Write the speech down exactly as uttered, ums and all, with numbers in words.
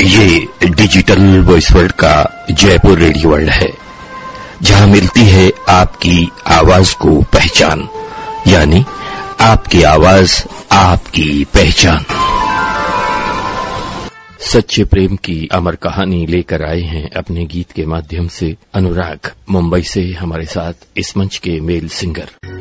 ये digital voice world का Jaipur radio world है, जहां मिलती है आपकी आवाज को पहचान, यानी आपकी आवाज आपकी पहचान। सच्चे प्रेम की अमर कहानी लेकर आए हैं अपने गीत के माध्यम से अनुराग, मुंबई से हमारे साथ इस मंच के मेल सिंगर।